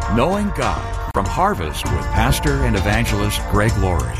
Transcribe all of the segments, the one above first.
Knowing God from Harvest with Pastor and Evangelist Greg Laurie.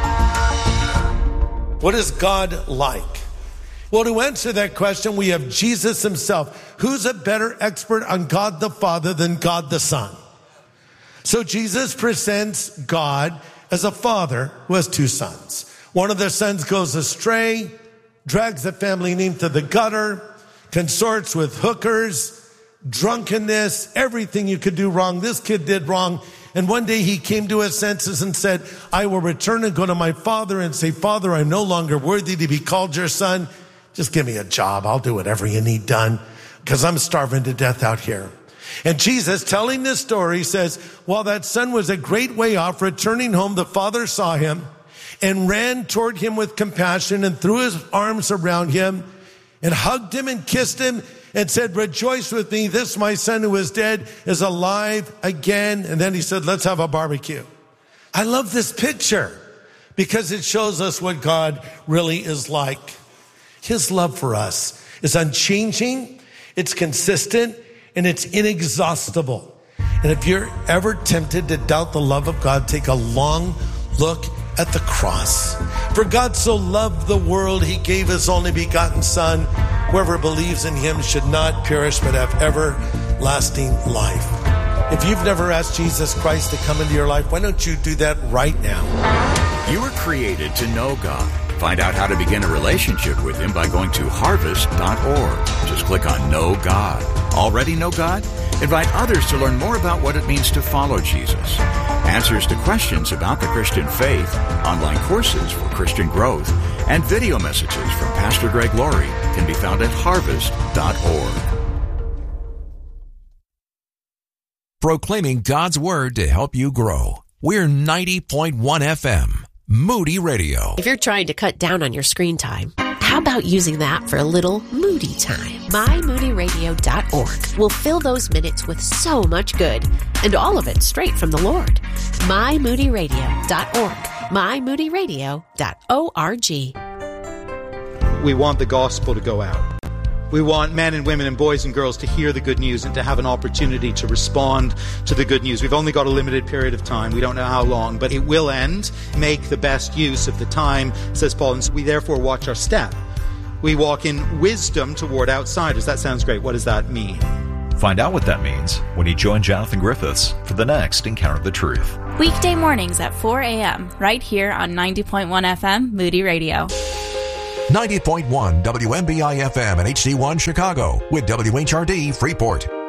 What is God like? Well, to answer that question, we have Jesus himself. Who's a better expert on God the Father than God the Son? So Jesus presents God as a father who has two sons. One of their sons goes astray, drags the family name to the gutter, consorts with hookers, drunkenness, everything you could do wrong. This kid did wrong. And one day he came to his senses and said, I will return and go to my father and say, Father, I'm no longer worthy to be called your son. Just give me a job. I'll do whatever you need done because I'm starving to death out here. And Jesus, telling this story, says, while that son was a great way off, returning home, the father saw him and ran toward him with compassion and threw his arms around him and hugged him and kissed him and said, rejoice with me. This, my son who was dead, is alive again. And then he said, let's have a barbecue. I love this picture because it shows us what God really is like. His love for us is unchanging, it's consistent, and it's inexhaustible. And if you're ever tempted to doubt the love of God, take a long look at the cross. For God so loved the world, he gave his only begotten Son. Whoever believes in him should not perish, but have everlasting life. If you've never asked Jesus Christ to come into your life, why don't you do that right now? You were created to know God. Find out how to begin a relationship with him by going to harvest.org. Just click on Know God. Already know God? Invite others to learn more about what it means to follow Jesus. Answers to questions about the Christian faith, online courses for Christian growth, and video messages from Pastor Greg Laurie can be found at harvest.org. Proclaiming God's Word to help you grow. We're 90.1 FM, Moody Radio. If you're trying to cut down on your screen time, how about using that for a little Moody time? MyMoodyRadio.org will fill those minutes with so much good, and all of it straight from the Lord. MyMoodyRadio.org. MyMoodyRadio.org. We want the gospel to go out. We want men and women and boys and girls to hear the good news and to have an opportunity to respond to the good news. We've only got a limited period of time. We don't know how long, but it will end. Make the best use of the time, says Paul. And so we therefore watch our step. We walk in wisdom toward outsiders. That sounds great. What does that mean? Find out what that means when you join Jonathan Griffiths for the next Encounter the Truth. Weekday mornings at 4 a.m. right here on 90.1 FM Moody Radio. 90.1 WMBI FM and HD1 Chicago with WHRD Freeport.